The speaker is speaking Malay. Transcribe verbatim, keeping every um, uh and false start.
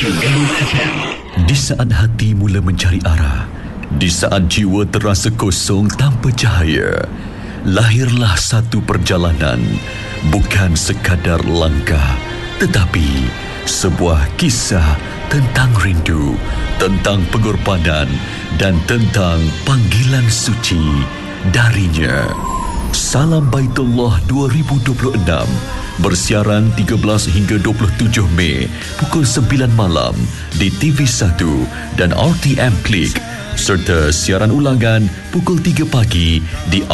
Di saat hati mula mencari arah, di saat jiwa terasa kosong tanpa cahaya, lahirlah satu perjalanan, bukan sekadar langkah, tetapi sebuah kisah tentang rindu, tentang pengorbanan dan tentang panggilan suci darinya. Salam Baitullah dua ribu dua puluh enam bersiaran tiga belas hingga dua puluh tujuh Mei pukul sembilan malam di T V satu dan R T M Klik, serta siaran ulangan pukul tiga pagi di